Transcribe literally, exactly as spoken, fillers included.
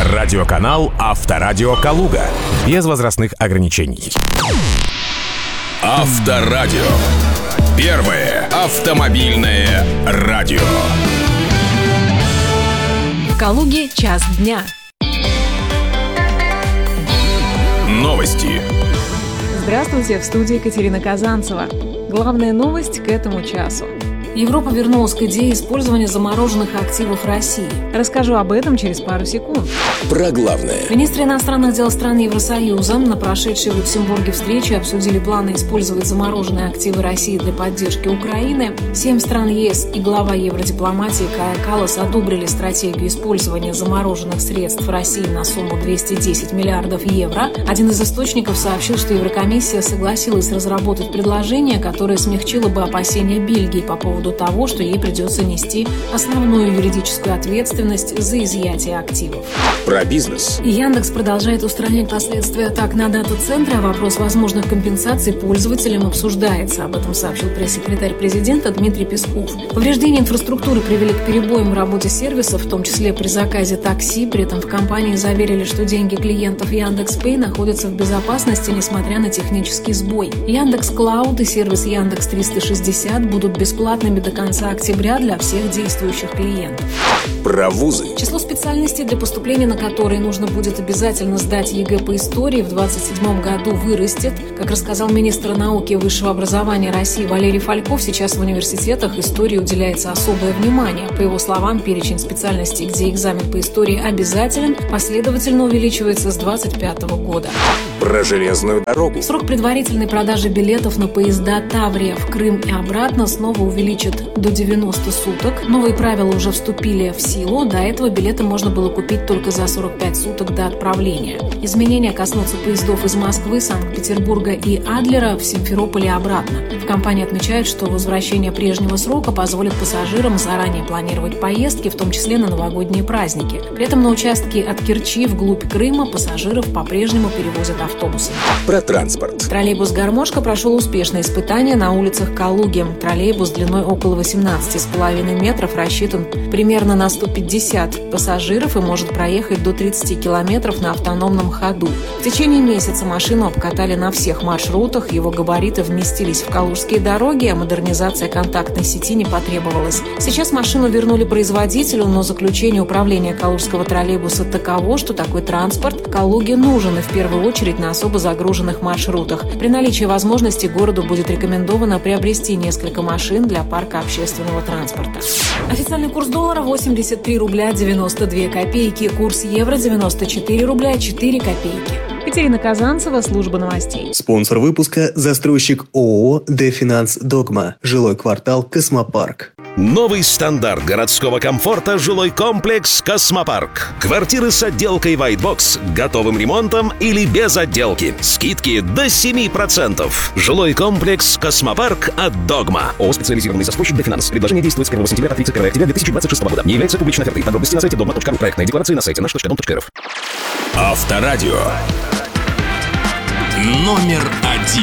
Радиоканал «Авторадио Калуга». Без возрастных ограничений. Авторадио. Первое автомобильное радио. В Калуге час дня. Новости. Здравствуйте, в студии Екатерина Казанцева. Главная новость к этому часу. Европа вернулась к идее использования замороженных активов России. Расскажу об этом через пару секунд. Про главное. Министры иностранных дел стран Евросоюза на прошедшей в Люксембурге встрече обсудили планы использовать замороженные активы России для поддержки Украины. Семь стран ЕС и глава евродипломатии Кая Каллас одобрили стратегию использования замороженных средств России на сумму двести десять миллиардов евро. Один из источников сообщил, что Еврокомиссия согласилась разработать предложение, которое смягчило бы опасения Бельгии по поводу того, что ей придется нести основную юридическую ответственность за изъятие активов. Про бизнес. Яндекс продолжает устранять последствия атак на дата-центры, а вопрос возможных компенсаций пользователям обсуждается. Об этом сообщил пресс-секретарь президента Дмитрий Песков. Повреждения инфраструктуры привели к перебоям в работе сервисов, в том числе при заказе такси. При этом в компании заверили, что деньги клиентов Яндекс.Пэй находятся в безопасности, несмотря на технический сбой. Яндекс.Клауд и сервис Яндекс триста шестьдесят будут бесплатными до конца октября для всех действующих клиентов. Про вузы. Число специальностей, для поступления на которые нужно будет обязательно сдать ЕГЭ по истории, в двадцать седьмом году вырастет. Как рассказал министр науки и высшего образования России Валерий Фальков, сейчас в университетах истории уделяется особое внимание. По его словам, перечень специальностей, где экзамен по истории обязателен, последовательно увеличивается с двадцать пятого года. Про железную дорогу. Срок предварительной продажи билетов на поезда Таврия в Крым и обратно снова увеличат до девяноста суток. Новые правила уже вступили в силу. До этого билеты можно было купить только за сорок пять суток до отправления. Изменения коснутся поездов из Москвы, Санкт-Петербурга и Адлера в Симферополь и обратно. В компании отмечают, что возвращение прежнего срока позволит пассажирам заранее планировать поездки, в том числе на новогодние праздники. При этом на участке от Керчи вглубь Крыма пассажиров по-прежнему перевозят автобусами. Про транспорт. Троллейбус «Гармошка» прошел успешное испытание на улицах Калуги. Троллейбус длиной около восемнадцати с половиной метров рассчитан примерно на сто пятьдесят пассажиров и может проехать до тридцати километров на автономном ходу. В течение месяца машину обкатали на всех маршрутах, его габариты вместились в калужские дороги, а модернизация контактной сети не потребовалась. Сейчас машину вернули производителю, но заключение управления калужского троллейбуса таково, что такой транспорт Калуге нужен и в первую очередь на особо загруженных маршрутах. При наличии возможности городу будет рекомендовано приобрести несколько машин для парка общественного транспорта. Официальный курс доллара восемьдесят три рубля девяносто две копейки, курс евро девяносто четыре рубля четыре копейки. Екатерина Казанцева, служба новостей. Спонсор выпуска – застройщик ООО «Дефинанс Догма», жилой квартал «Космопарк». Новый стандарт городского комфорта – жилой комплекс «Космопарк». Квартиры с отделкой White Box, готовым ремонтом или без отделки. Скидки до семи процентов. Жилой комплекс «Космопарк» от «Догма». ООО «Специализированный застройщик Дефинанс». Предложение действует с первого сентября по тридцать первого октября две тысячи двадцать шестого года. Не является публичной офертой. Подробности на сайте догма точка ру. Проектная декларация на сайте наш точка дом точка эр эф. Авторадио. Номер один.